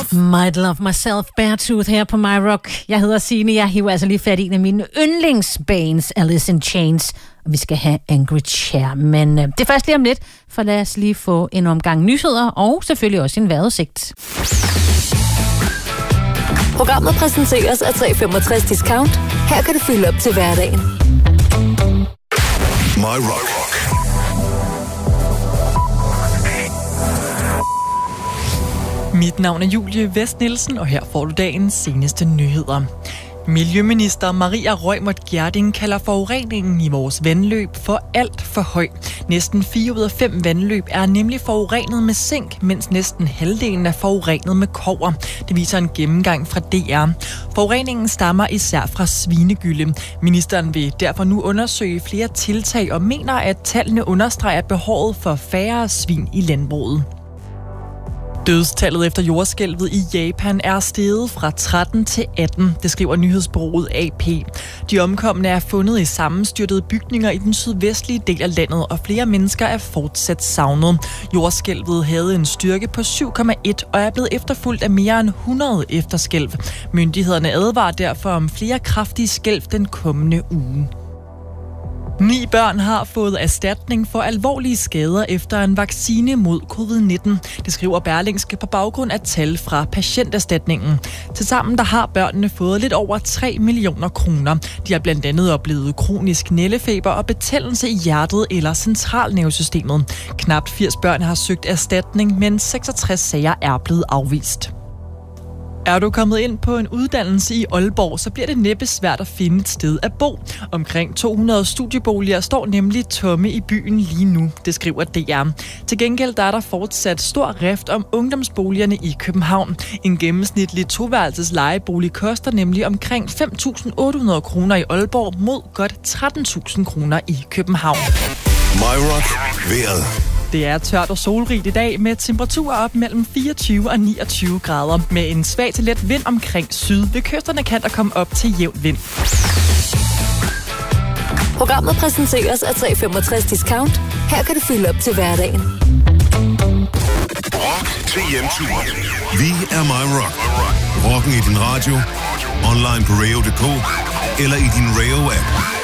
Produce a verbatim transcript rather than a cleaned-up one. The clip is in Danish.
Might Love Myself, Beartooth her på My Rock. Jeg hedder Signe, jeg hiver altså lige fat i en af mine yndlingsbands, Alice in Chains. Og vi skal have Angry Chair, men øh, det er først lige om lidt, for lad os lige få en omgang nyheder og selvfølgelig også en vejrudsigt. Programmet præsenteres af tre femogtres Discount. Her kan du fylde op til hverdagen. My Rock. Mit navn er Julie Vest Nielsen, og her får du dagens seneste nyheder. Miljøminister Maria Reumert Gjerding kalder forureningen i vores vandløb for alt for høj. Næsten fire ud af fem vandløb er nemlig forurenet med zink, mens næsten halvdelen er forurenet med kobber. Det viser en gennemgang fra D R. Forureningen stammer især fra svinegylde. Ministeren vil derfor nu undersøge flere tiltag og mener, at tallene understreger behovet for færre svin i landbruget. Dødstallet efter jordskælvet i Japan er steget fra tretten til atten, det skriver nyhedsbureauet A P. De omkomne er fundet i sammenstyrtede bygninger i den sydvestlige del af landet, og flere mennesker er fortsat savnet. Jordskælvet havde en styrke på syv komma et og er blevet efterfulgt af mere end hundrede efterskælv. Myndighederne advarer derfor om flere kraftige skælv den kommende uge. Ni børn har fået erstatning for alvorlige skader efter en vaccine mod covid nitten. Det skriver Berlingske på baggrund af tal fra patienterstatningen. Tilsammen der har børnene fået lidt over tre millioner kroner. De har blandt andet oplevet kronisk nældefeber og betændelse i hjertet eller centralnervesystemet. Knapt firs børn har søgt erstatning, men seksogtres sager er blevet afvist. Er du kommet ind på en uddannelse i Aalborg, så bliver det næppe svært at finde et sted at bo. Omkring to hundrede studieboliger står nemlig tomme i byen lige nu, det skriver D R. Til gengæld der er der fortsat stor rift om ungdomsboligerne i København. En gennemsnitlig toværelses lejebolig koster nemlig omkring fem tusind otte hundrede kroner i Aalborg mod godt tretten tusind kroner i København. My Rock. Vejret. Det er tørt og solrigt i dag med temperaturer op mellem fireogtyve og niogtyve grader. Med en svag til let vind omkring syd. Ved kysterne kan der komme op til jævn vind. Programmet præsenteres af tre femogtres Discount. Her kan du fylde op til hverdagen. Rock til hjemturen. Vi er My Rock. Rocken i din radio, online på radio punktum d k eller i din Radio-app.